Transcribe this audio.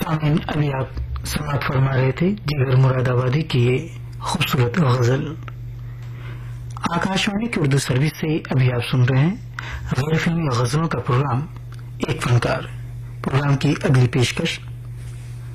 सामीन, अभी आप समाप्त फरमा रहे थे जिगर मुरादाबादी की ये खूबसूरत गजल। आकाशवाणी की उर्दू सर्विस से अभी आप सुन रहे हैं गैर फिल्मी गजलों का प्रोग्राम एक फनकार। प्रोग्राम की अगली पेशकश